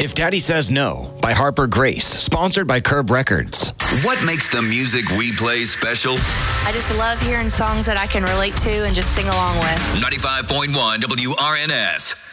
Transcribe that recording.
If Daddy Says No by Harper Grace, sponsored by Curb Records. What makes the music we play special? I just love hearing songs that I can relate to and just sing along with. 95.1 WRNS.